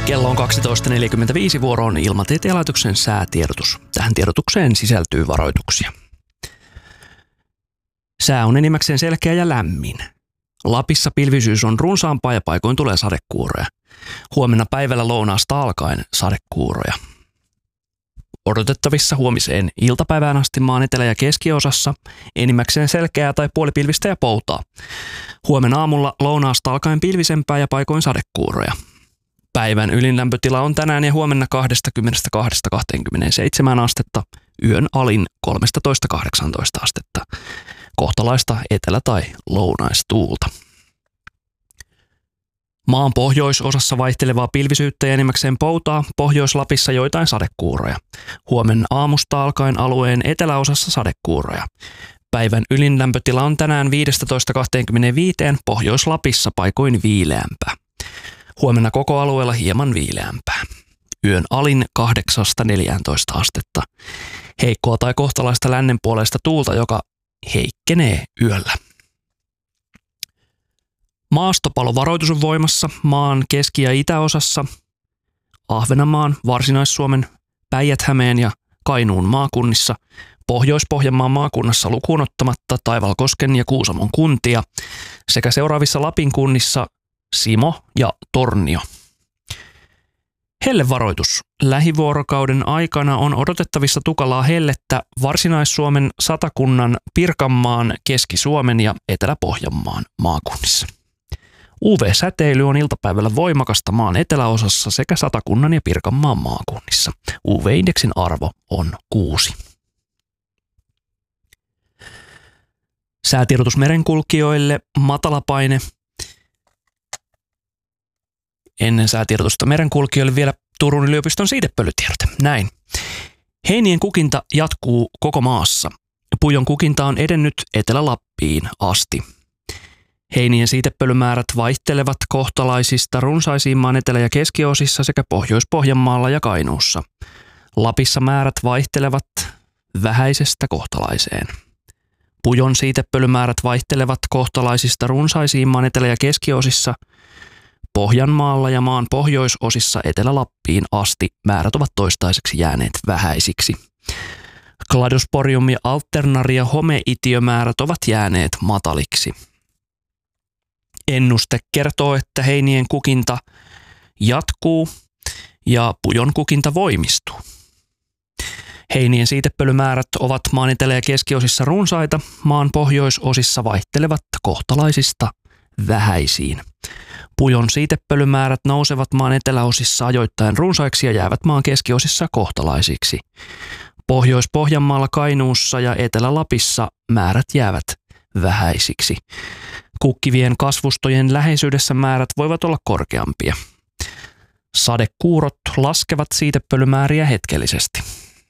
Kello on 12.45, vuoroon Ilmatieteen laitoksen säätiedotus. Tähän tiedotukseen sisältyy varoituksia. Sää on enimmäkseen selkeä ja lämmin. Lapissa pilvisyys on runsaampaa ja paikoin tulee sadekuuroja. Huomenna päivällä lounaasta alkaen sadekuuroja. Odotettavissa huomiseen iltapäivään asti maan etelä- ja keskiosassa enimmäkseen selkeää tai puolipilvistä ja poutaa. Huomenna aamulla lounaasta alkaen pilvisempää ja paikoin sadekuuroja. Päivän ylinlämpötila on tänään ja huomenna 22–27 astetta, yön alin 13–18 astetta. Kohtalaista etelä- tai lounaistuulta. Maan pohjoisosassa vaihtelevaa pilvisyyttä ja enimmäkseen poutaa, Pohjois-Lapissa joitain sadekuuroja. Huomenna aamusta alkaen alueen eteläosassa sadekuuroja. Päivän ylinlämpötila on tänään 15–25, Pohjois-Lapissa paikoin viileämpää. Huomenna koko alueella hieman viileämpää. Yön alin 8–14 astetta. Heikkoa tai kohtalaista lännenpuoleista tuulta, joka heikkenee yöllä. Maastopalovaroitus on voimassa maan keski- ja itäosassa, Ahvenanmaan, Varsinais-Suomen, Päijät-Hämeen ja Kainuun maakunnissa, Pohjois-Pohjanmaan maakunnassa lukuun ottamatta Taivalkosken ja Kuusamon kuntia sekä seuraavissa Lapin kunnissa Simo ja Tornio. Hellevaroitus. Lähivuorokauden aikana on odotettavissa tukalaa hellettä Varsinais-Suomen, Satakunnan, Pirkanmaan, Keski-Suomen ja Etelä-Pohjanmaan maakunnissa. UV-säteily on iltapäivällä voimakasta maan eteläosassa sekä Satakunnan ja Pirkanmaan maakunnissa. UV-indeksin arvo on 6. Säätiedotus merenkulkijoille, matalapaine. Ennen säätiedotusta merenkulkijoille vielä Turun yliopiston siitepölytiedote. Näin. Heinien kukinta jatkuu koko maassa. Pujon kukinta on edennyt Etelä-Lappiin asti. Heinien siitepölymäärät vaihtelevat kohtalaisista runsaisiin maan etelä- ja keskiosissa sekä Pohjois-Pohjanmaalla ja Kainuussa. Lapissa määrät vaihtelevat vähäisestä kohtalaiseen. Pujon siitepölymäärät vaihtelevat kohtalaisista runsaisiin maan etelä- ja keskiosissa. Pohjanmaalla ja maan pohjoisosissa Etelä-Lappiin asti määrät ovat toistaiseksi jääneet vähäisiksi. Cladosporium ja alternaria homeitiömäärät ovat jääneet mataliksi. Ennuste kertoo, että heinien kukinta jatkuu ja pujon kukinta voimistuu. Heinien siitepölymäärät ovat maan etelä- ja keskiosissa runsaita, maan pohjoisosissa vaihtelevat kohtalaisista vähäisiin. Pujon siitepölymäärät nousevat maan eteläosissa ajoittain runsaiksi ja jäävät maan keskiosissa kohtalaisiksi. Pohjois-Pohjanmaalla, Kainuussa ja Etelä-Lapissa määrät jäävät vähäisiksi. Kukkivien kasvustojen läheisyydessä määrät voivat olla korkeampia. Sadekuurot laskevat siitepölymääriä hetkellisesti.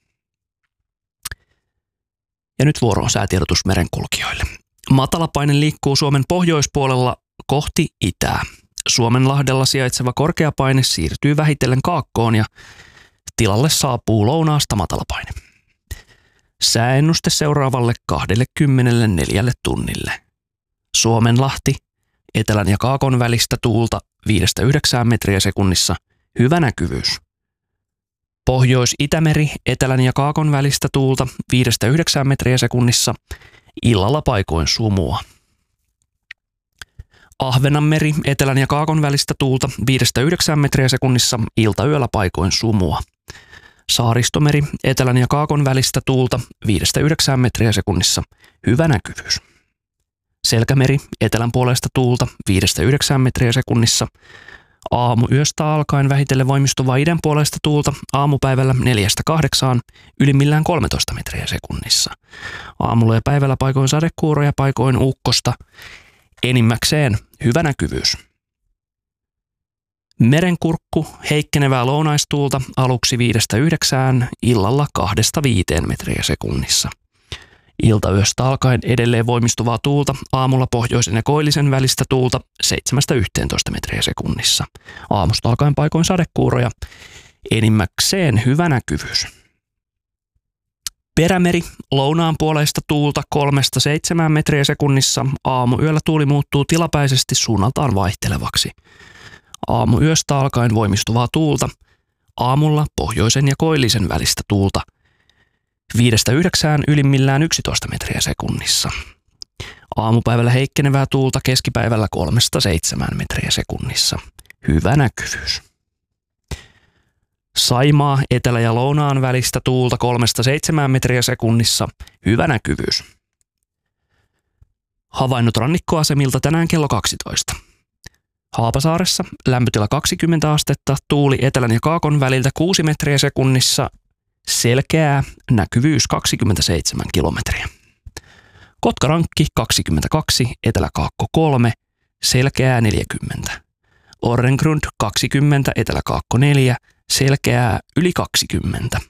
Ja nyt vuoroon säätiedotus merenkulkijoille. Matalapaine liikkuu Suomen pohjoispuolella kohti itää. Suomenlahdella sijaitseva korkeapaine siirtyy vähitellen kaakkoon ja tilalle saapuu lounaasta matalapaine. Sääennuste seuraavalle 24 tunnille. Suomenlahti, etelän ja kaakon välistä tuulta 5–9 metriä sekunnissa, hyvä näkyvyys. Pohjois-Itämeri, etelän ja kaakon välistä tuulta 5–9 metriä sekunnissa, illalla paikoin sumua. Ahvenanmeri, etelän ja kaakon välistä tuulta 5–9 metriä sekunnissa, iltayöllä paikoin sumua. Saaristomeri, etelän ja kaakon välistä tuulta 5–9 metriä sekunnissa, hyvä näkyvyys. Selkämeri, etelän puolesta tuulta 5–9 metriä sekunnissa. Aamuyöstä alkaen vähitellen voimistuvaa idän puolesta tuulta aamupäivällä 4–8, ylimmillään 13 metriä sekunnissa. Aamulla ja päivällä paikoin sadekuuroja, paikoin ukkosta. Enimmäkseen hyvä näkyvyys. Merenkurkku, heikkenevää lounaistuulta aluksi 5–9, illalla 2–5 metriä sekunnissa. Iltayöstä alkaen edelleen voimistuvaa tuulta, aamulla pohjoisen ja koillisen välistä tuulta 7–11 metriä sekunnissa. Aamusta alkaen paikoin sadekuuroja, enimmäkseen hyvä näkyvyys. Perämeri, lounaan puoleista tuulta 3–7 metriä sekunnissa, aamuyöllä tuuli muuttuu tilapäisesti suunnaltaan vaihtelevaksi. Aamuyöstä alkaen voimistuvaa tuulta. Aamulla pohjoisen ja koillisen välistä tuulta. 5-9 ylimmillään 11 metriä sekunnissa. Aamupäivällä heikkenevää tuulta, keskipäivällä 3-7 metriä sekunnissa. Hyvä näkyvyys. Saimaa, etelä- ja lounaan välistä tuulta 3-7 metriä sekunnissa. Hyvä näkyvyys. Havainnot rannikkoasemilta tänään kello 12. Haapasaaressa lämpötila 20 astetta, tuuli etelän ja kaakon väliltä 6 metriä sekunnissa, selkeää, näkyvyys 27 kilometriä. Kotkarankki 22, etelä-kaakko 3, selkeää 40. Orrengrund 20, etelä-kaakko 4, selkeää yli 20.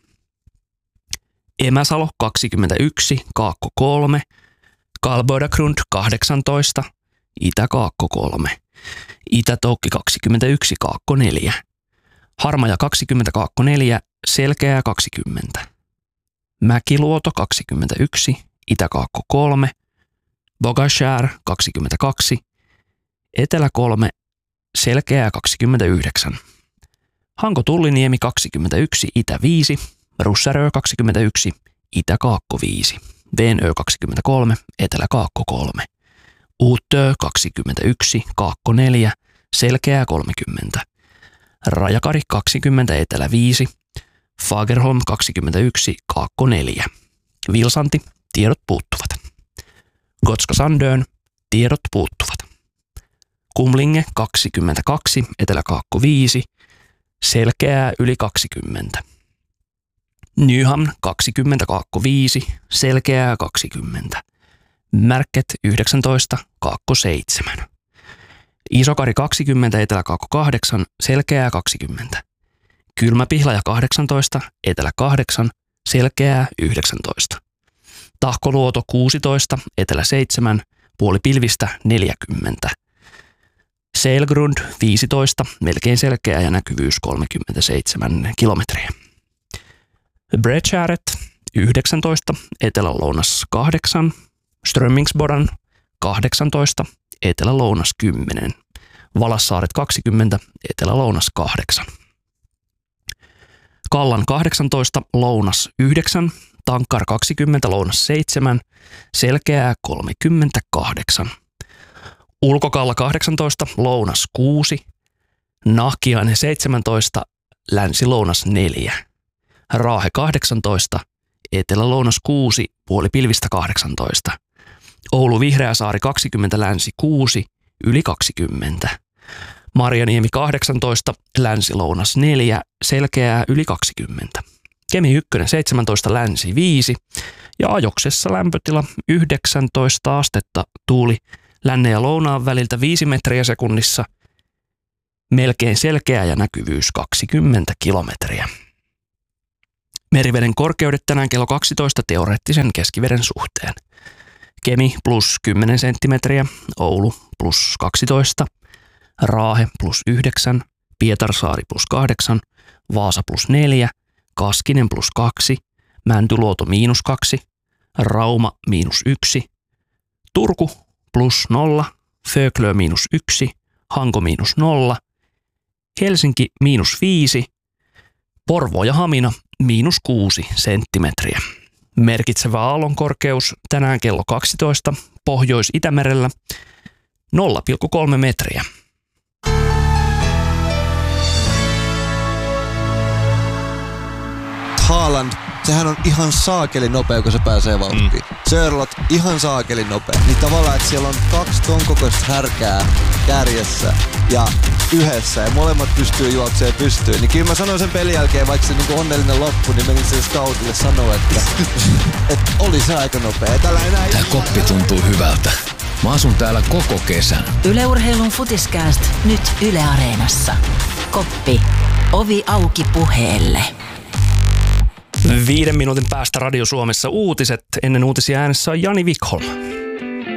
Emäsalo 21, kaakko 3, Kalbodagrund 18, itä-kaakko 3. Itä-Toukki 21, kaakko 4. Harmaja 20, kaakko 4, selkeää 20. Mäkiluoto 21, itä-kaakko 3. Bogashär 22, etelä 3, selkeää 29. Hanko-Tulliniemi 21, itä 5. Russärö 21, itä-kaakko 5. Venö 23, etelä-kaakko 3. Uutö 21, kaakko 4, selkeää 30. Rajakari 20, etelä 5. Fagerholm 21, kaakko 4. Vilsanti, tiedot puuttuvat. Gotska Sandön, tiedot puuttuvat. Kumlinge 22, etelä-kaakko 5, selkeää yli 20. Nyhamn 20, kaakko 5, selkeää 20. Märket 19, kaakko 7. Isokari 20, etelä-kaakko 8, selkeää 20. Kylmäpihlaja 18, etelä 8, selkeää 19. Tahkoluoto 16, etelä 7, puoli pilvistä 40. Seilgrund 15, melkein selkeä ja näkyvyys 37 kilometriä. Bredshäret 19, etelä-lounas 8, Strömmingsbodan 18, etelä-lounas 10, Valassaaret 20, etelä-lounas 8. Kallan 18, lounas 9, Tankkar 20, lounas 7, selkeää 38. Ulkokalla 18, lounas 6, Nahkiainen 17, länsi-lounas 4. Raahe 18, etelä-lounas 6, puoli pilvistä 18. Oulu Vihreäsaari 20, länsi 6, yli 20. Marjaniemi 18, länsi-lounas 4, selkeää yli 20. Kemi 1, 17, länsi 5 ja Ajoksessa lämpötila 19 astetta, tuuli lännen ja lounaan väliltä 5 metriä sekunnissa, melkein selkeä ja näkyvyys 20 kilometriä. Meriveden korkeudet tänään kello 12 teoreettisen keskiveden suhteen. Kemi plus 10 senttimetriä, Oulu plus 12, Raahe plus 9, Pietarsaari plus 8, Vaasa plus 4, Kaskinen plus 2, Mäntyluoto miinus 2, Rauma miinus 1, Turku plus 0, Föglö miinus 1, Hanko miinus 0, Helsinki miinus 5, Porvoo ja Hamina miinus 6 senttimetriä. Merkitsevä aallonkorkeus tänään kello 12 Pohjois-Itämerellä 0,3 metriä. Haaland, sehän on ihan saakeli nopea, kun se pääsee vauhtiin. Sörlot, ihan saakeli nopea. Niin tavallaan, että siellä on 2 ton kokoista härkää kärjessä ja yhdessä ja molemmat pystyy juoksemaan pystyyn. Niin kyllä mä sanoin sen pelin jälkeen, vaikka se niinku onnellinen loppu, niin menin sen scoutille sanoa, että oli se aika nopea. Tää koppi tuntuu hyvältä. Mä asun täällä koko kesän. Yle Urheilun Futiskääst nyt Yle Areenassa. Koppi. Ovi auki puheelle. 5 minuutin päästä Radio Suomessa uutiset. Ennen uutisia äänessä on Jani Vikholm.